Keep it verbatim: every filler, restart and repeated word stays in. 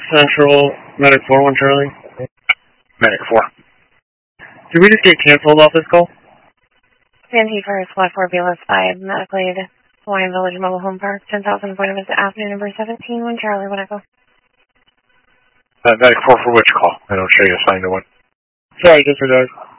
Central, Medic four one Charlie. Medic four. Did we just get canceled off this call? Santee First, Flat four B L S five, Medical Aid, Hawaiian Village Mobile Home Park, ten thousand appointments, Avenue number seventeen, one Charlie, one Echo. Uh, Medic four for which call? I don't show you assigned to one. Sorry, disregard.